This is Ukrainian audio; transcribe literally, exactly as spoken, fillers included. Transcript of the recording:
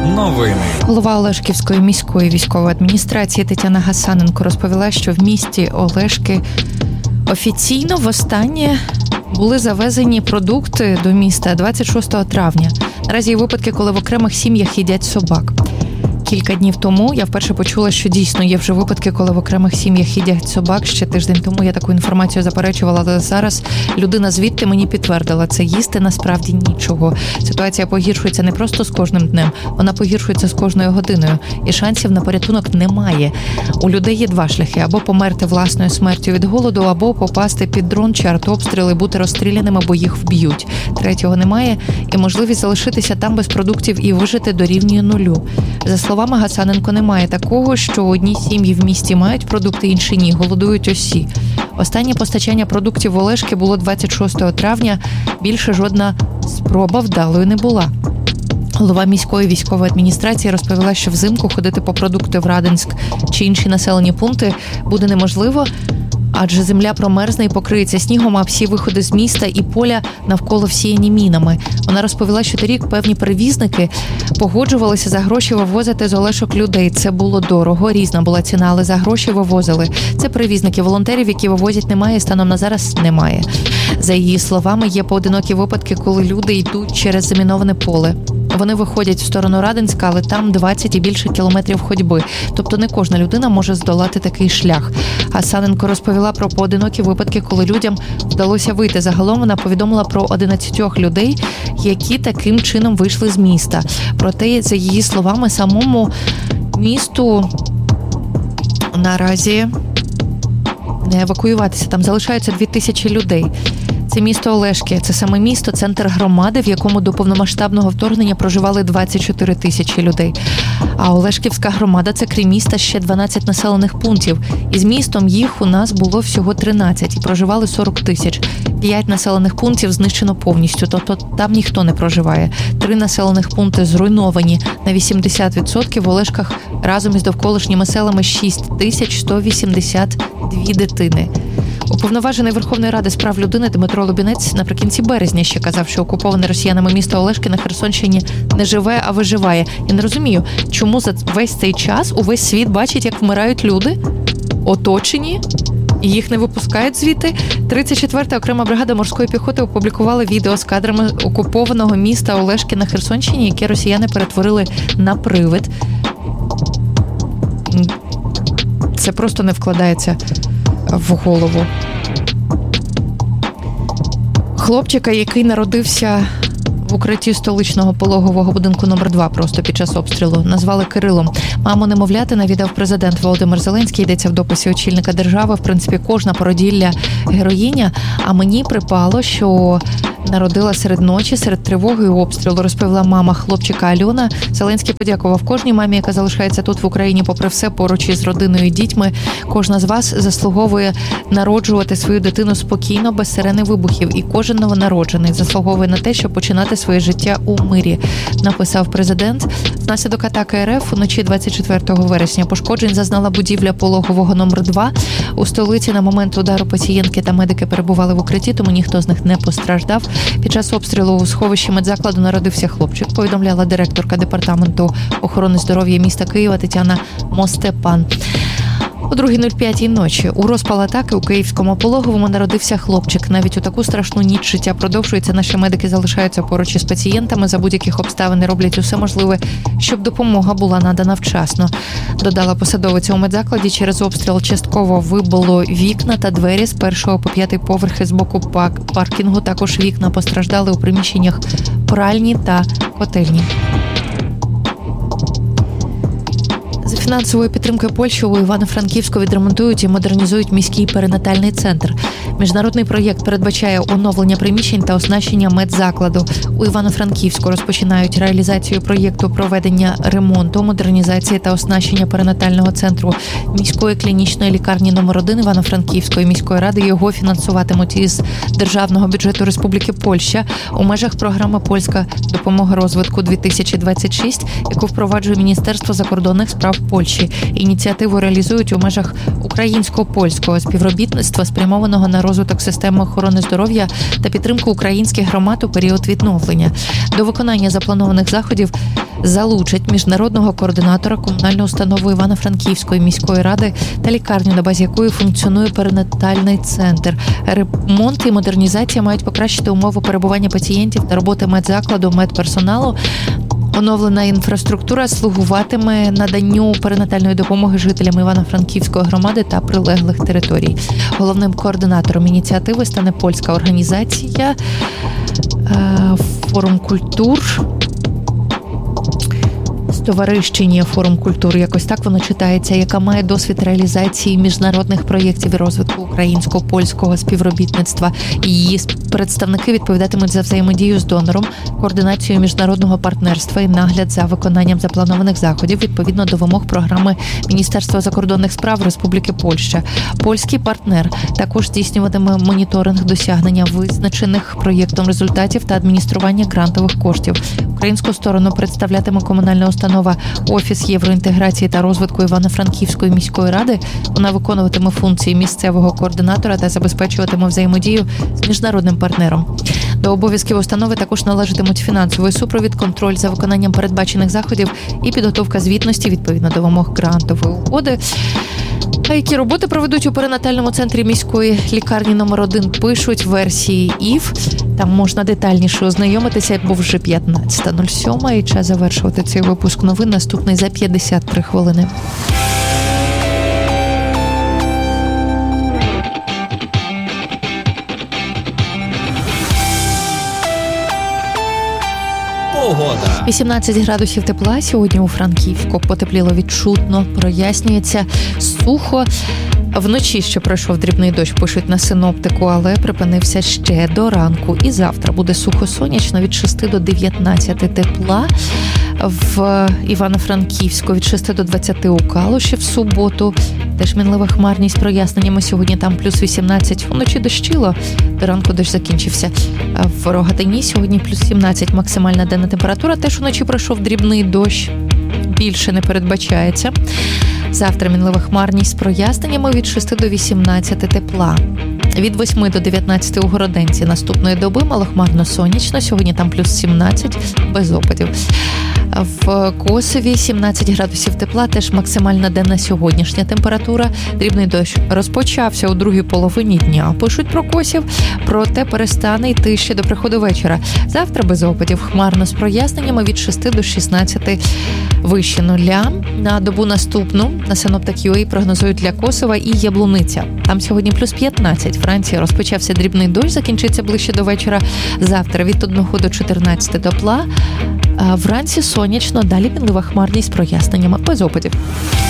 Новини. Голова Олешківської міської військової адміністрації Тетяна Гасаненко розповіла, що в місті Олешки офіційно востаннє були завезені продукти до міста двадцять шостого травня. Наразі є випадки, коли в окремих сім'ях їдять собак. Кілька днів тому я вперше почула, що дійсно є вже випадки, коли в окремих сім'ях їдять собак. Ще тиждень тому я таку інформацію заперечувала, але зараз людина звідти мені підтвердила, це їсти насправді нічого. Ситуація погіршується не просто з кожним днем, вона погіршується з кожною годиною. І шансів на порятунок немає. У людей є два шляхи: або померти власною смертю від голоду, або попасти під дрон чи артобстріл і бути розстріляними, бо їх вб'ють. Третього немає, і можливість залишитися там без продуктів і вижити дорівнює нулю. За словами Гасаненко, немає такого, що одні сім'ї в місті мають продукти, інші ні. Голодують усі. Останнє постачання продуктів в Олешки було двадцять шостого травня. Більше жодна спроба вдалою не була. Голова міської військової адміністрації розповіла, що взимку ходити по продукти в Радинськ чи інші населені пункти буде неможливо, адже земля промерзне і покриється снігом, а всі виходи з міста і поля навколо всіяні мінами. Вона розповіла, що торік певні перевізники погоджувалися за гроші вивозити з Олешок людей. Це було дорого, різна була ціна, але за гроші вивозили. Це перевізники, волонтерів, які вивозять, немає, станом на зараз немає. За її словами, є поодинокі випадки, коли люди йдуть через заміноване поле. Вони виходять в сторону Радинська, але там двадцять і більше кілометрів ходьби. Тобто не кожна людина може здолати такий шлях. Гасаненко розповіла про поодинокі випадки, коли людям вдалося вийти. Загалом вона повідомила про одинадцять людей, які таким чином вийшли з міста. Проте, за її словами, самому місту наразі не евакуюватися. Там залишаються дві тисячі людей. Це місто Олешки, це саме місто, центр громади, в якому до повномасштабного вторгнення проживали двадцять чотири тисячі людей. А Олешківська громада – це крім міста ще дванадцять населених пунктів. І з містом їх у нас було всього тринадцять, і проживали сорок тисяч. П'ять населених пунктів знищено повністю, тобто там ніхто не проживає. Три населених пункти зруйновані на вісімдесят відсотків. В Олешках разом із довколишніми селами шість тисяч сто вісімдесят дві дитини. Уповноважений Верховної Ради з прав людини Дмитро Лубінець наприкінці березня ще казав, що окуповане росіянами місто Олешки на Херсонщині не живе, а виживає. Я не розумію, чому за весь цей час увесь світ бачить, як вмирають люди, оточені, і їх не випускають звідти. тридцять четверта окрема бригада морської піхоти опублікувала відео з кадрами окупованого міста Олешки на Херсонщині, яке росіяни перетворили на привид. Це просто не вкладається в голову. Хлопчика, який народився в укритті столичного пологового будинку номер два просто під час обстрілу, назвали Кирилом. Маму немовляти навідав президент Володимир Зеленський, йдеться в дописі очільника держави. В принципі, кожна породілля героїня, а мені припало, що народила серед ночі, серед тривоги і обстрілу, розповіла мама хлопчика Альона. Зеленський подякував кожній мамі, яка залишається тут в Україні, попри все, поруч із родиною і дітьми. Кожна з вас заслуговує народжувати свою дитину спокійно, без сирени вибухів. І кожен новонароджений заслуговує на те, щоб починати своє життя у мирі, написав президент. Внаслідок атаки РФ вночі двадцять четвертого вересня пошкоджень зазнала будівля пологового номер два. У столиці на момент удару пацієнтки та медики перебували в укритті, тому ніхто з них не постраждав. Під час обстрілу у сховищі медзакладу народився хлопчик, повідомляла директорка департаменту охорони здоров'я міста Києва Тетяна Мостепан. О другій нуль п'ятій ночі у розпал атаки у Київському пологовому народився хлопчик. Навіть у таку страшну ніч життя продовжується. Наші медики залишаються поруч із пацієнтами, за будь-яких обставин роблять усе можливе, щоб допомога була надана вчасно. Додала посадовиця, у медзакладі через обстріл частково вибило вікна та двері з першого по п'ятий поверхи з боку паркінгу. Також вікна постраждали у приміщеннях пральні та котельні. За фінансовою підтримкою Польщі у Івано-Франківську відремонтують і модернізують міський перинатальний центр. Міжнародний проєкт передбачає оновлення приміщень та оснащення медзакладу. У Івано-Франківську розпочинають реалізацію проєкту проведення ремонту, модернізації та оснащення перинатального центру міської клінічної лікарні номер один Івано-Франківської міської ради. Його фінансуватимуть із державного бюджету Республіки Польща у межах програми «Польська допомога розвитку дві тисячі двадцять шість», яку впроваджує Міністерство закордонних справ Польщі. Ініціативу реалізують у межах українсько-польського співробітництва, спрямованого на розвиток системи охорони здоров'я та підтримку українських громад у період відновлення. До виконання запланованих заходів залучать міжнародного координатора комунальної установи Івано-Франківської міської ради та лікарню, на базі якої функціонує перинатальний центр. Ремонт і модернізація мають покращити умови перебування пацієнтів та роботи медзакладу, медперсоналу. Оновлена інфраструктура слугуватиме наданню перинатальної допомоги жителям Івано-Франківської громади та прилеглих територій. Головним координатором ініціативи стане польська організація «Форум культур». Товарищення «Форум культур», якось так воно читається, яка має досвід реалізації міжнародних проєктів і розвитку українсько-польського співробітництва. Її представники відповідатимуть за взаємодію з донором, координацію міжнародного партнерства і нагляд за виконанням запланованих заходів відповідно до вимог програми Міністерства закордонних справ Республіки Польща. Польський партнер також здійснюватиме моніторинг досягнення визначених проєктом результатів та адміністрування грантових коштів. Українську сторону представлятиме комунальна установа Офіс євроінтеграції та розвитку Івано-Франківської міської ради. Вона виконуватиме функції місцевого координатора та забезпечуватиме взаємодію з міжнародним партнером. До обов'язків установи також належатимуть фінансовий супровід, контроль за виконанням передбачених заходів і підготовка звітності відповідно до вимог грантової угоди. А які роботи проведуть у перинатальному центрі міської лікарні номер один, пишуть версії ІФ. Там можна детальніше ознайомитися, бо вже п'ятнадцята нуль сім і час завершувати цей випуск новин. Наступний за п'ятдесят три хвилини. Погода. вісімнадцять градусів тепла сьогодні у Франківську. Потепліло відчутно, прояснюється сухо. Вночі ще пройшов дрібний дощ, пишуть на синоптику, але припинився ще до ранку. І завтра буде сухо-сонячно від шести до дев'ятнадцяти тепла. В Івано-Франківську від шести до двадцяти у Калуші в суботу. Теж мінлива хмарність, проясненнями сьогодні там плюс вісімнадцять. Вночі дощило, до ранку дощ закінчився. В Рогатині сьогодні плюс сімнадцять максимальна денна температура. Теж вночі пройшов дрібний дощ, більше не передбачається. Завтра мінлива хмарність з проясненнями від шести до вісімнадцяти тепла. Від восьми до дев'ятнадцяти у Городенці наступної доби малохмарно сонячно. Сьогодні там плюс сімнадцять, без опадів. В Косові сімнадцять градусів тепла, теж максимальна денна сьогоднішня температура. Дрібний дощ розпочався у другій половині дня. Пишуть про Косів, проте перестане йти ще до приходу вечора. Завтра без опадів, хмарно з проясненнями від шести до шістнадцяти вище нуля. На добу наступну на Синоптик.ua прогнозують для Косова і Яблуниця. Там сьогодні плюс п'ятнадцять. Франції розпочався дрібний дощ, закінчиться ближче до вечора. Завтра від одного до чотирнадцяти тепла. Вранці сонячно, далі мінлива хмарність з проясненнями без опадів.